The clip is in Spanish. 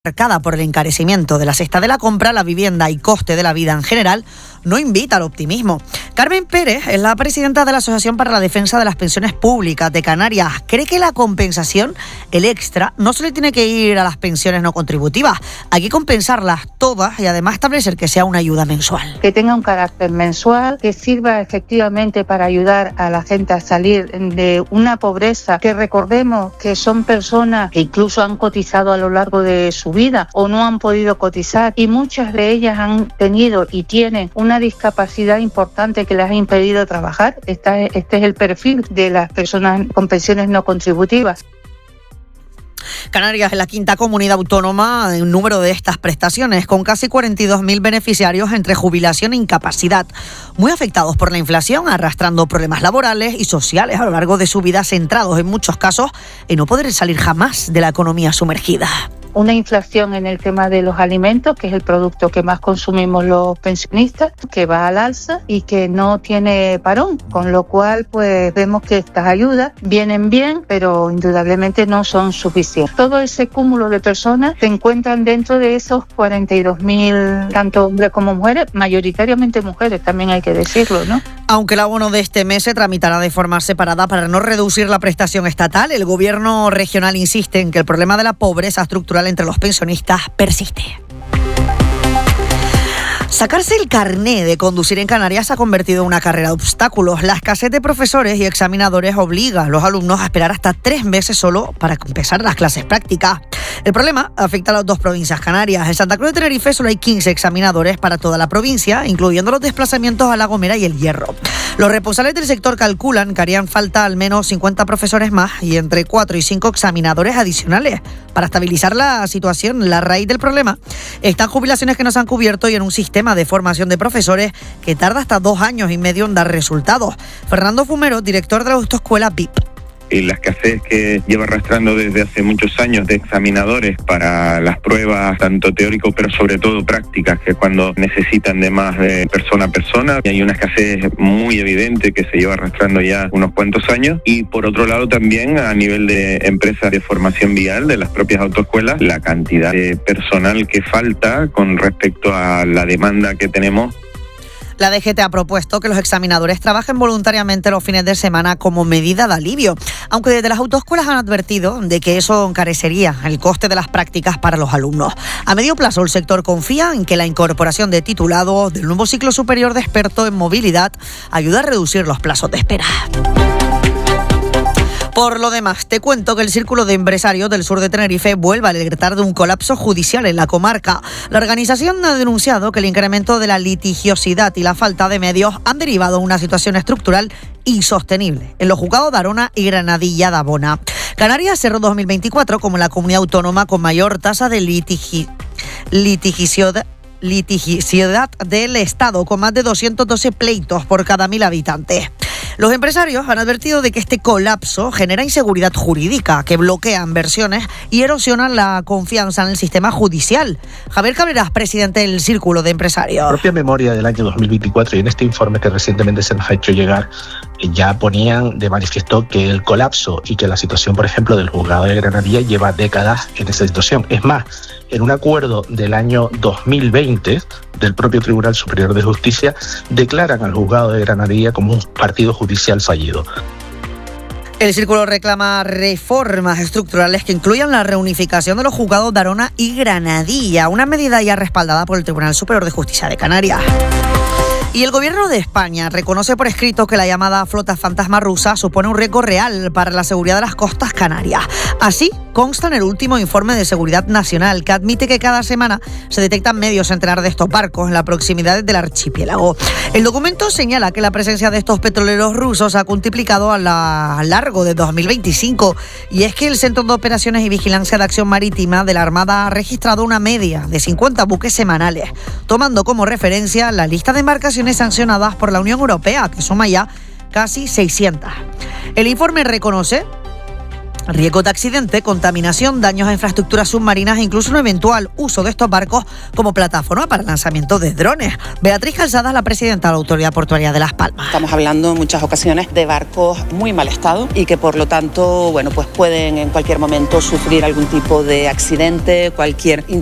marcada por el encarecimiento de la cesta de la compra, la vivienda y coste de la vida en general, no invita al optimismo. Carmen Pérez es la presidenta de la Asociación para la Defensa de las Pensiones Públicas de Canarias. Cree que la compensación, el extra, no se le tiene que ir a las pensiones no contributivas. Hay que compensarlas todas y además establecer que sea una ayuda mensual. Que tenga un carácter mensual, que sirva efectivamente para ayudar a la gente a salir de una pobreza, que recordemos que son personas que incluso han cotizado a lo largo de su vida o no han podido cotizar, y muchas de ellas han tenido y tienen una discapacidad importante que les ha impedido trabajar. Este es el perfil de las personas con pensiones no contributivas. Canarias es la quinta comunidad autónoma en número de estas prestaciones, con casi 42.000 beneficiarios entre jubilación e incapacidad, muy afectados por la inflación, arrastrando problemas laborales y sociales a lo largo de su vida, centrados en muchos casos en no poder salir jamás de la economía sumergida. Una inflación en el tema de los alimentos, que es el producto que más consumimos los pensionistas, que va al alza y que no tiene parón, con lo cual pues vemos que estas ayudas vienen bien, pero indudablemente no son suficientes. Todo ese cúmulo de personas se encuentran dentro de esos 42.000, tanto hombres como mujeres, mayoritariamente mujeres, también hay que decirlo, ¿no? Aunque el abono de este mes se tramitará de forma separada para no reducir la prestación estatal, el gobierno regional insiste en que el problema de la pobreza estructural entre los pensionistas persiste. Sacarse el carné de conducir en Canarias se ha convertido en una carrera de obstáculos. La escasez de profesores y examinadores obliga a los alumnos a esperar hasta 3 meses solo para empezar las clases prácticas. El problema afecta a las dos provincias canarias. En Santa Cruz de Tenerife solo hay 15 examinadores para toda la provincia, incluyendo los desplazamientos a La Gomera y El Hierro. Los responsables del sector calculan que harían falta al menos 50 profesores más y entre 4 y 5 examinadores adicionales para estabilizar la situación. La raíz del problema están jubilaciones que no se han cubierto y en un sistema de formación de profesores que tarda hasta 2 años y medio en dar resultados. Fernando Fumero, director de la autoescuela VIP. Y la escasez que lleva arrastrando desde hace muchos años de examinadores para las pruebas, tanto teóricas pero sobre todo prácticas, que es cuando necesitan de más de persona a persona. Y hay una escasez muy evidente que se lleva arrastrando ya unos cuantos años. Y por otro lado también a nivel de empresas de formación vial, de las propias autoescuelas, la cantidad de personal que falta con respecto a la demanda que tenemos. La DGT ha propuesto que los examinadores trabajen voluntariamente los fines de semana como medida de alivio, aunque desde las autoescuelas han advertido de que eso encarecería el coste de las prácticas para los alumnos. A medio plazo, el sector confía en que la incorporación de titulados del nuevo ciclo superior de experto en movilidad ayuda a reducir los plazos de espera. Por lo demás, te cuento que el Círculo de Empresarios del sur de Tenerife vuelve a alertar de un colapso judicial en la comarca. La organización ha denunciado que el incremento de la litigiosidad y la falta de medios han derivado en una situación estructural insostenible en los juzgados de Arona y Granadilla de Abona. Canarias cerró 2024 como la comunidad autónoma con mayor tasa de litigiosidad del Estado, con más de 212 pleitos por cada 1.000 habitantes. Los empresarios han advertido de que este colapso genera inseguridad jurídica, que bloquea inversiones y erosiona la confianza en el sistema judicial. Javier Cabreras, presidente del Círculo de Empresarios. La propia memoria del año 2024 y en este informe que recientemente se nos ha hecho llegar, ya ponían de manifiesto que el colapso y que la situación, por ejemplo, del juzgado de Granadilla lleva décadas en esa situación. Es más, en un acuerdo del año 2020 del propio Tribunal Superior de Justicia, declaran al juzgado de Granadilla como un partido judicial fallido. El Círculo reclama reformas estructurales que incluyan la reunificación de los juzgados de Arona y Granadilla, una medida ya respaldada por el Tribunal Superior de Justicia de Canarias. Y el gobierno de España reconoce por escrito que la llamada flota fantasma rusa supone un riesgo real para la seguridad de las costas canarias. Así consta en el último informe de seguridad nacional, que admite que cada semana se detectan medio centenar de estos barcos en la proximidad del archipiélago. El documento señala que la presencia de estos petroleros rusos ha multiplicado a lo largo de 2025. Y es que el Centro de Operaciones y Vigilancia de Acción Marítima de la Armada ha registrado una media de 50 buques semanales, tomando como referencia la lista de embarcaciones sancionadas por la Unión Europea, que suma ya casi 600. El informe reconoce Riesgo de accidente, contaminación, daños a infraestructuras submarinas e incluso un eventual uso de estos barcos como plataforma para el lanzamiento de drones. Beatriz Calzada, la presidenta de la Autoridad Portuaria de Las Palmas. Estamos hablando en muchas ocasiones de barcos muy mal estado y que por lo tanto, pues pueden en cualquier momento sufrir algún tipo de accidente, cualquier